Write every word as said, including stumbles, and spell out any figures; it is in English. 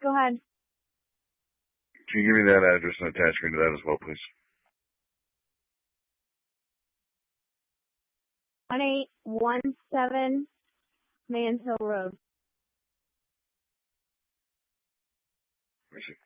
Go ahead. Can you give me that address and attach me to that as well, please? one eight one seven Manshill Road. Where's it?